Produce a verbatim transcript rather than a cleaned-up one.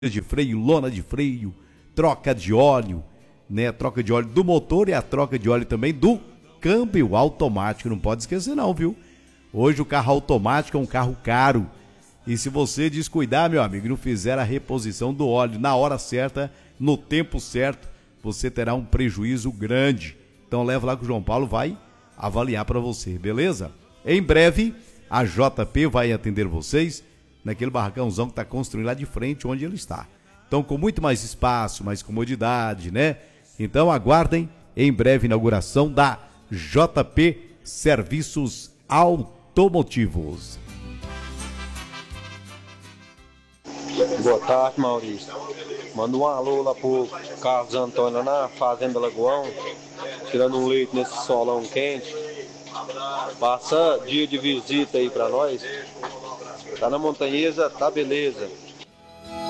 de freio, lona de freio, troca de óleo, né? A troca de óleo do motor e a troca de óleo também do câmbio automático. Não pode esquecer não, viu? Hoje o carro automático é um carro caro. E se você descuidar, meu amigo, e não fizer a reposição do óleo na hora certa, no tempo certo, você terá um prejuízo grande. Então leva lá que o João Paulo vai avaliar para você, beleza? Em breve, a J P vai atender vocês naquele barracãozão que está construindo lá de frente onde ele está. Então, com muito mais espaço, mais comodidade, né? Então, aguardem em breve a inauguração da J P Serviços Automotivos. Boa tarde, Maurício. Manda um alô lá pro Carlos Antônio, lá na Fazenda Lagoão, tirando um leite nesse solão quente. Passa dia de visita aí pra nós. Tá na Montanhesa, tá beleza.